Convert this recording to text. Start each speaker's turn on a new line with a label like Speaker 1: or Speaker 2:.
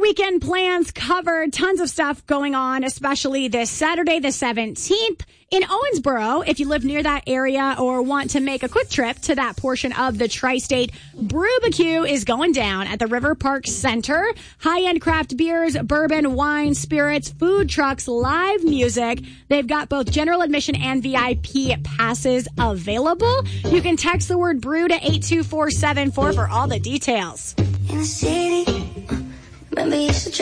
Speaker 1: weekend plans covered. Tons of stuff going on, especially this Saturday, the 17th. In Owensboro, if you live near that area or want to make a quick trip to that portion of the tri-state, Brewbecue is going down at the River Park Center. High-end craft beers, bourbon, wine, spirits, food trucks, live music. They've got both general admission and VIP passes available. You can text the word brew to 82474 for all the details.
Speaker 2: In the city, remember you used to